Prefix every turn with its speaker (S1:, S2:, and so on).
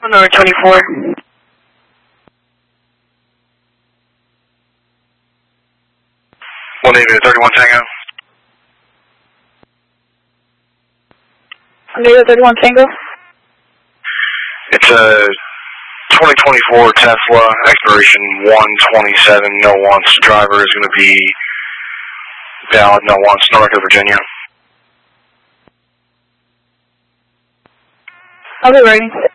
S1: Number 24.
S2: One David 31 Tango.
S1: David 31 Tango.
S2: It's a 2024 Tesla, expiration 1/27/01. Driver is going to be valid, no wants, North of Virginia.
S1: I'll be waiting.